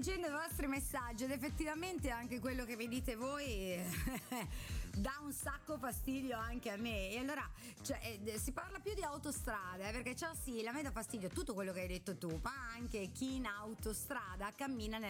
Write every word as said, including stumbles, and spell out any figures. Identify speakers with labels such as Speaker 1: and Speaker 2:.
Speaker 1: leggendo i vostri messaggi ed effettivamente anche quello che mi dite voi dà un sacco fastidio anche a me. E allora, cioè, eh, si parla più di autostrada, eh, perché ciò sì, a me dà fastidio tutto quello che hai detto tu, ma anche chi in autostrada cammina nella